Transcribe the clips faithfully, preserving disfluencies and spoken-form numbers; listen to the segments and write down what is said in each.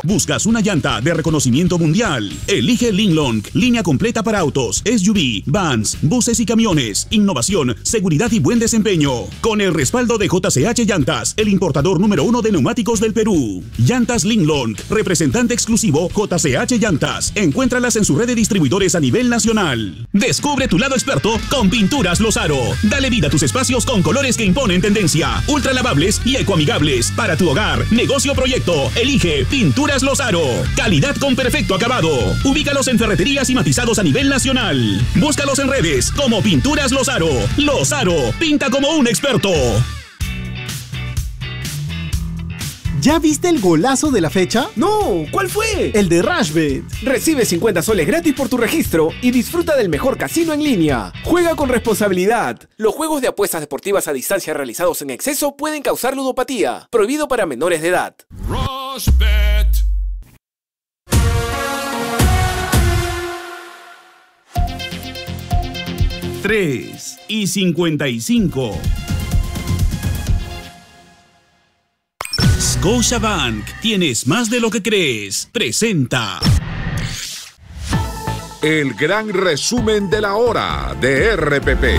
¿Buscas una llanta de reconocimiento mundial? Elige Linglong, línea completa para autos, S U V, vans, buses y camiones. Innovación, seguridad y buen desempeño. Con el respaldo de J C H Llantas, el importador número uno de neumáticos del Perú. Llantas Linglong, representante exclusivo J C H Llantas. Encuéntralas en su red de distribuidores a nivel nacional. Descubre tu lado experto con Pinturas Lozaro. Dale vida a tus espacios con colores que imponen tendencia, ultra lavables y ecoamigables. Para tu hogar, negocio o proyecto, elige Pinturas Lozaro. Calidad con perfecto acabado. Ubícalos en ferreterías y matizados a nivel nacional. Búscalos en redes como Pinturas Lozaro. Lozaro, pinta como un experto. ¿Ya viste el golazo de la fecha? No, ¿cuál fue? El de Rashbet. Recibe cincuenta soles gratis por tu registro y disfruta del mejor casino en línea. Juega con responsabilidad. Los juegos de apuestas deportivas a distancia realizados en exceso pueden causar ludopatía. Prohibido para menores de edad. Rashbet. tres y cincuenta y cinco. Scotiabank, tienes más de lo que crees. Presenta el gran resumen de la hora de R P P.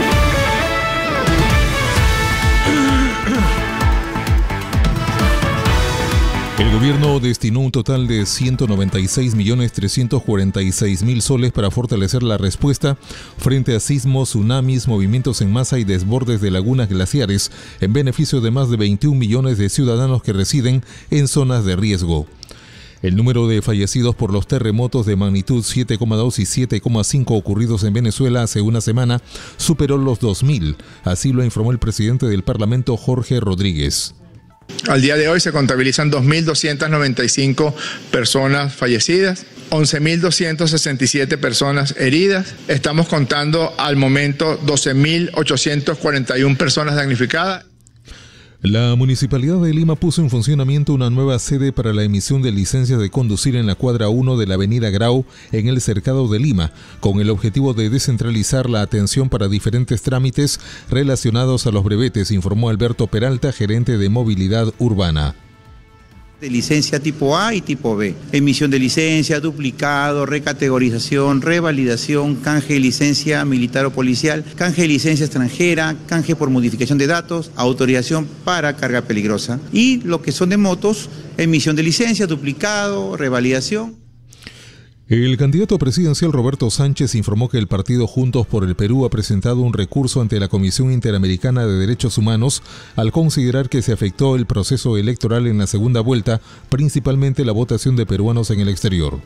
El gobierno destinó un total de ciento noventa y seis millones trescientos cuarenta y seis mil soles para fortalecer la respuesta frente a sismos, tsunamis, movimientos en masa y desbordes de lagunas glaciares en beneficio de más de veintiún millones de ciudadanos que residen en zonas de riesgo. El número de fallecidos por los terremotos de magnitud siete coma dos y siete coma cinco ocurridos en Venezuela hace una semana superó los dos mil, así lo informó el presidente del Parlamento, Jorge Rodríguez. Al día de hoy se contabilizan dos mil doscientas noventa y cinco personas fallecidas, once mil doscientas sesenta y siete personas heridas. Estamos contando al momento doce mil ochocientas cuarenta y una personas damnificadas. La Municipalidad de Lima puso en funcionamiento una nueva sede para la emisión de licencias de conducir en la cuadra uno de la avenida Grau en el Cercado de Lima, con el objetivo de descentralizar la atención para diferentes trámites relacionados a los brevetes, informó Alberto Peralta, gerente de movilidad urbana. De licencia tipo A y tipo B, emisión de licencia, duplicado, recategorización, revalidación, canje de licencia militar o policial, canje de licencia extranjera, canje por modificación de datos, autorización para carga peligrosa y lo que son de motos, emisión de licencia, duplicado, revalidación. El candidato presidencial Roberto Sánchez informó que el partido Juntos por el Perú ha presentado un recurso ante la Comisión Interamericana de Derechos Humanos al considerar que se afectó el proceso electoral en la segunda vuelta, principalmente la votación de peruanos en el exterior.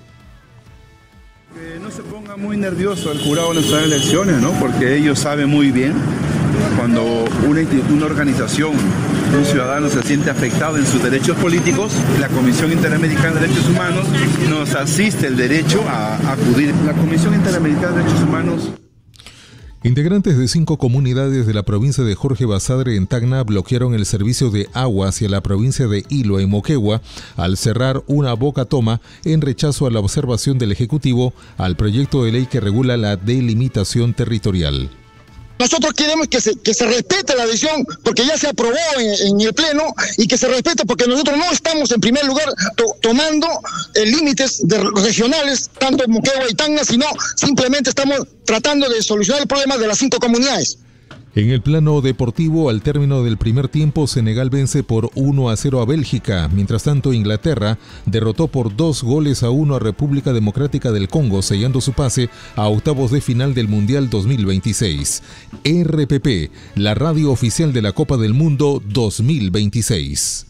Que no se ponga muy nervioso el jurado en estas elecciones, ¿no? Porque ellos saben muy bien cuando una, una organización, un ciudadano se siente afectado en sus derechos políticos, la Comisión Interamericana de Derechos Humanos nos asiste el derecho a, a acudir. La Comisión Interamericana de Derechos Humanos. Integrantes de cinco comunidades de la provincia de Jorge Basadre en Tacna bloquearon el servicio de agua hacia la provincia de Hilo en Moquegua al cerrar una boca toma en rechazo a la observación del Ejecutivo al proyecto de ley que regula la delimitación territorial. Nosotros queremos que se, que se respete la decisión porque ya se aprobó en, en el Pleno y que se respete porque nosotros no estamos en primer lugar to, tomando eh, límites de, regionales, tanto en Moquegua y Tacna, sino simplemente estamos tratando de solucionar el problema de las cinco comunidades. En el plano deportivo, al término del primer tiempo, Senegal vence por uno a cero a Bélgica. Mientras tanto, Inglaterra derrotó por dos goles a uno a República Democrática del Congo, sellando su pase a octavos de final del Mundial dos mil veintiséis. R P P, la radio oficial de la Copa del Mundo dos mil veintiséis.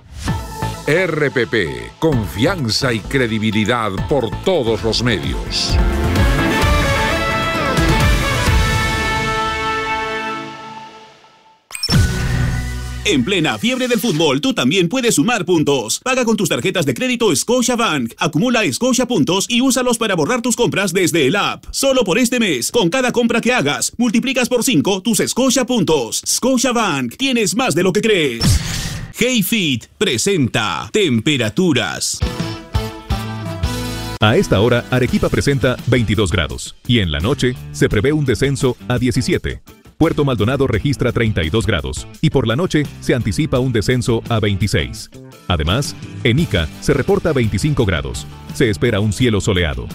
R P P, confianza y credibilidad por todos los medios. En plena fiebre del fútbol, tú también puedes sumar puntos. Paga con tus tarjetas de crédito Scotiabank. Acumula Scotia puntos y úsalos para borrar tus compras desde el app. Solo por este mes, con cada compra que hagas, multiplicas por cinco tus Scotia puntos. Scotiabank, tienes más de lo que crees. HeyFit presenta Temperaturas. A esta hora, Arequipa presenta veintidós grados y en la noche se prevé un descenso a diecisiete. Puerto Maldonado registra treinta y dos grados y por la noche se anticipa un descenso a veintiséis. Además, en Ica se reporta veinticinco grados. Se espera un cielo soleado.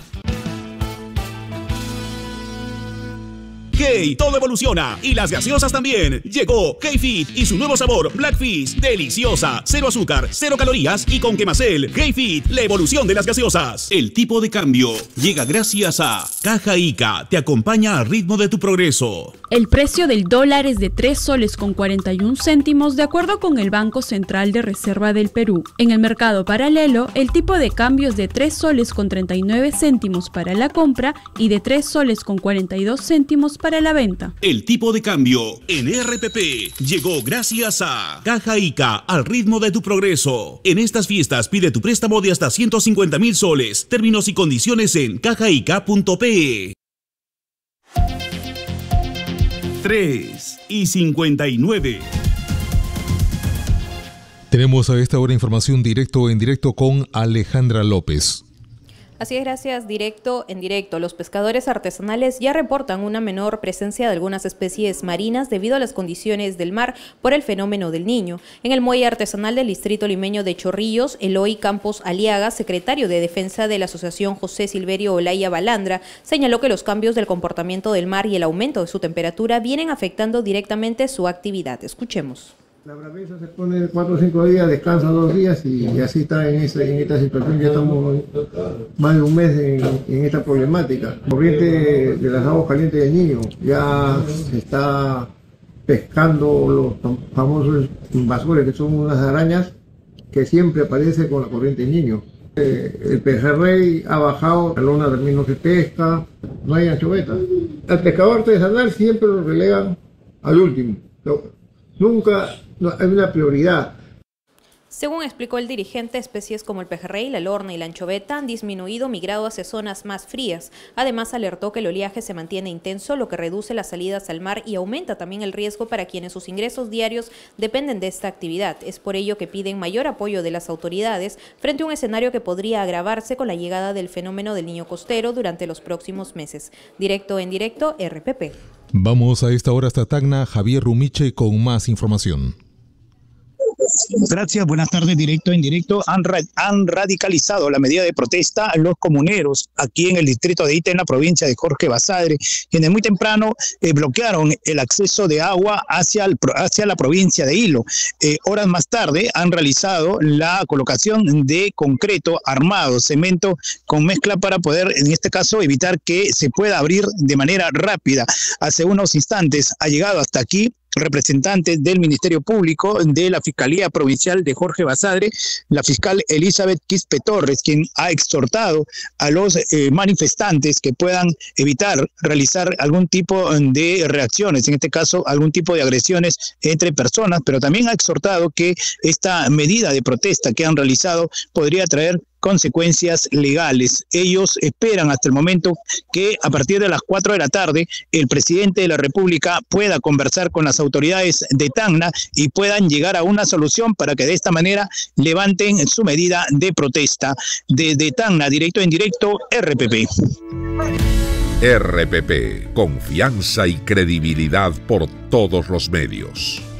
¡Hey! Todo evoluciona y las gaseosas también. Llegó K-Fit y su nuevo sabor Black Fizz. Deliciosa, cero azúcar, cero calorías y con Quemacel. K-Fit, la evolución de las gaseosas. El tipo de cambio llega gracias a Caja Ica. Te acompaña al ritmo de tu progreso. El precio del dólar es de tres soles con cuarenta y un céntimos de acuerdo con el Banco Central de Reserva del Perú. En el mercado paralelo, el tipo de cambio es de tres soles con treinta y nueve céntimos para la compra y de tres soles con cuarenta y dos céntimos para la venta. El tipo de cambio en R P P llegó gracias a Caja Ica, al ritmo de tu progreso. En estas fiestas pide tu préstamo de hasta ciento cincuenta mil soles. Términos y condiciones en cajaica punto pe. tres y cincuenta y nueve. Tenemos a esta hora información directo en directo con Alejandra López. Así es, gracias. Directo en directo. Los pescadores artesanales ya reportan una menor presencia de algunas especies marinas debido a las condiciones del mar por el fenómeno del Niño. En el muelle artesanal del distrito limeño de Chorrillos, Eloy Campos Aliaga, secretario de Defensa de la Asociación José Silverio Olaya Balandra, señaló que los cambios del comportamiento del mar y el aumento de su temperatura vienen afectando directamente su actividad. Escuchemos. La braveza se pone cuatro o cinco días, descansa dos días y, y así está en, esa, en esta situación. Ya estamos más de un mes en, en esta problemática. Corriente de las aguas calientes del Niño, ya se está pescando los famosos invasores, que son unas arañas que siempre aparecen con la corriente del Niño. Eh, el pejerrey ha bajado, la lona también no se pesca, no hay anchoveta. Al pescador artesanal siempre lo relegan al último. Nunca no, hay una prioridad. Según explicó el dirigente, especies como el pejerrey, la lorna y la anchoveta han disminuido migrado hacia zonas más frías. Además, alertó que el oleaje se mantiene intenso, lo que reduce las salidas al mar y aumenta también el riesgo para quienes sus ingresos diarios dependen de esta actividad. Es por ello que piden mayor apoyo de las autoridades frente a un escenario que podría agravarse con la llegada del fenómeno del Niño costero durante los próximos meses. Directo en directo, R P P. Vamos a esta hora hasta Tacna, Javier Rumiche con más información. Gracias, buenas tardes. Directo en directo. Han, ra han radicalizado la medida de protesta los comuneros aquí en el distrito de Ita, en la provincia de Jorge Basadre, quienes muy temprano eh, bloquearon el acceso de agua hacia, el, hacia la provincia de Hilo. Eh, horas más tarde han realizado la colocación de concreto armado, cemento con mezcla para poder, en este caso, evitar que se pueda abrir de manera rápida. Hace unos instantes ha llegado hasta aquí representantes del Ministerio Público, de la Fiscalía Provincial de Jorge Basadre, la fiscal Elizabeth Quispe Torres, quien ha exhortado a los eh, manifestantes que puedan evitar realizar algún tipo de reacciones, en este caso algún tipo de agresiones entre personas, pero también ha exhortado que esta medida de protesta que han realizado podría traer consecuencias legales. Ellos esperan hasta el momento que a partir de las cuatro de la tarde el presidente de la República pueda conversar con las autoridades de Tacna y puedan llegar a una solución para que de esta manera levanten su medida de protesta. Desde Tacna, directo en directo, R P P. R P P, confianza y credibilidad por todos los medios.